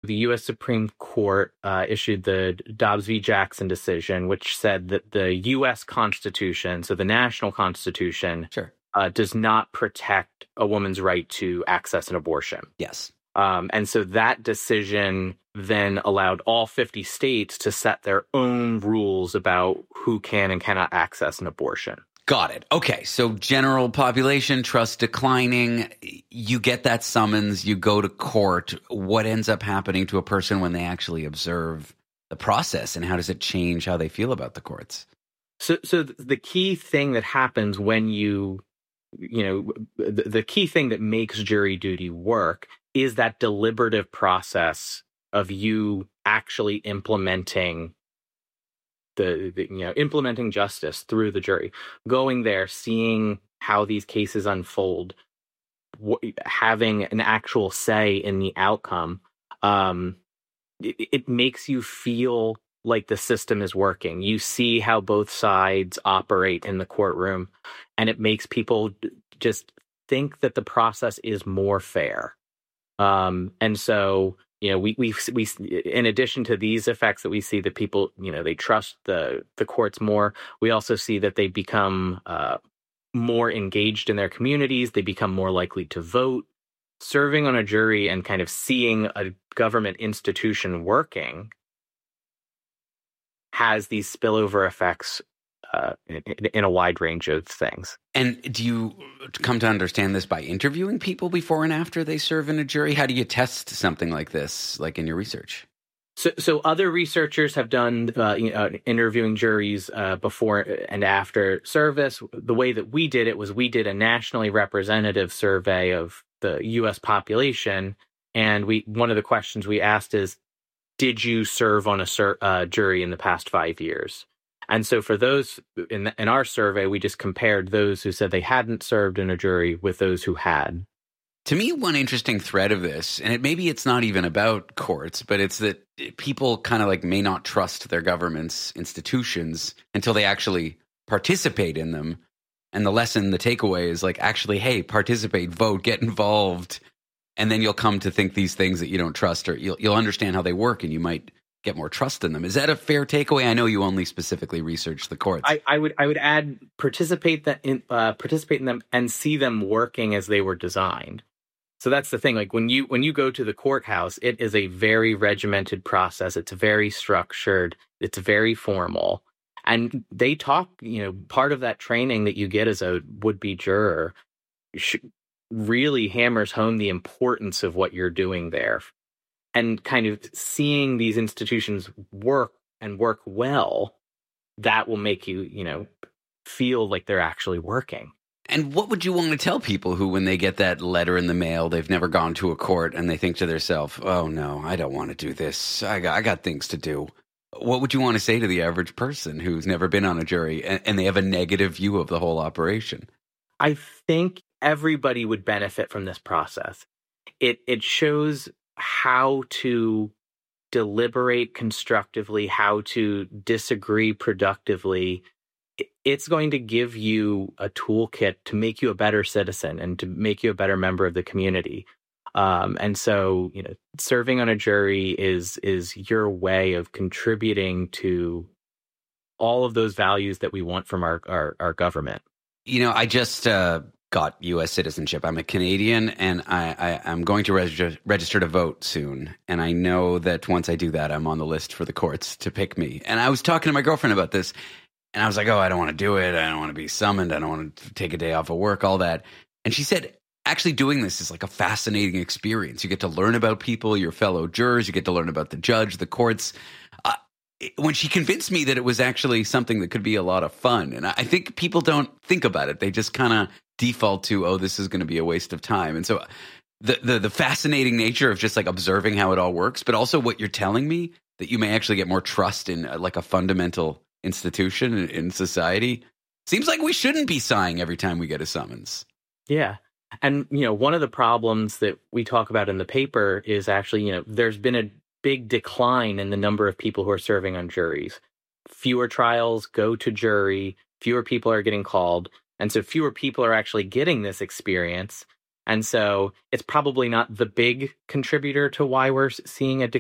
the U.S. Supreme Court issued the Dobbs v. Jackson decision, which said that the U.S. Constitution, so the national Constitution, Sure. Does not protect a woman's right to access an abortion. Yes. And so that decision then allowed all 50 states to set their own rules about who can and cannot access an abortion. Got it. Okay, so general population trust declining. You get that summons, you go to court. What ends up happening to a person when they actually observe the process, and how does it change how they feel about the courts? So the key thing that happens when the key thing that makes jury duty work is that deliberative process of you actually implementing implementing justice through the jury, going there, seeing how these cases unfold, having an actual say in the outcome. It makes you feel like the system is working. You see how both sides operate in the courtroom, and it makes people just think that the process is more fair. And so, we in addition to these effects that we see, that people, they trust the courts more. We also see that they become more engaged in their communities. They become more likely to vote. Serving on a jury and kind of seeing a government institution working has these spillover effects in a wide range of things. And do you come to understand this by interviewing people before and after they serve in a jury? How do you test something like this, like in your research? So other researchers have done interviewing juries before and after service. The way that we did it was we did a nationally representative survey of the U.S. population, and one of the questions we asked is, did you serve on a jury in the past 5 years? And so for those in our survey, we just compared those who said they hadn't served in a jury with those who had. To me, one interesting thread of this, and maybe it's not even about courts, but it's that people kind of like may not trust their government's institutions until they actually participate in them. And the takeaway is like, actually, hey, participate, vote, get involved. And then you'll come to think these things that you don't trust, or you'll understand how they work, and you might get more trust in them. Is that a fair takeaway? I know you only specifically research the courts. I would add participate in them and see them working as they were designed. So that's the thing. Like when you go to the courthouse, it is a very regimented process. It's very structured. It's very formal. And they talk, part of that training that you get as a would-be juror really hammers home the importance of what you're doing there. And kind of seeing these institutions work and work well, that will make you, feel like they're actually working. And what would you want to tell people who, when they get that letter in the mail, they've never gone to a court, and they think to themselves, oh, no, I don't want to do this. I got things to do. What would you want to say to the average person who's never been on a jury and they have a negative view of the whole operation? I think everybody would benefit from this process. It shows how to deliberate constructively, how to disagree productively. It's going to give you a toolkit to make you a better citizen and to make you a better member of the community. And so, serving on a jury is your way of contributing to all of those values that we want from our government. I just got U.S. citizenship. I'm a Canadian, and I'm going to register to vote soon. And I know that once I do that, I'm on the list for the courts to pick me. And I was talking to my girlfriend about this, and I was like, oh, I don't want to do it. I don't want to be summoned. I don't want to take a day off of work, all that. And she said, actually doing this is like a fascinating experience. You get to learn about people, your fellow jurors. You get to learn about the judge, the courts. When she convinced me that it was actually something that could be a lot of fun. And I think people don't think about it. They just kind of default to, oh, this is going to be a waste of time. And so the fascinating nature of just like observing how it all works, but also what you're telling me, that you may actually get more trust in like a fundamental institution in society. Seems like we shouldn't be sighing every time we get a summons. Yeah. And, one of the problems that we talk about in the paper is actually, there's been a big decline in the number of people who are serving on juries. Fewer trials go to jury, fewer people are getting called. And so fewer people are actually getting this experience. And so it's probably not the big contributor to why we're seeing a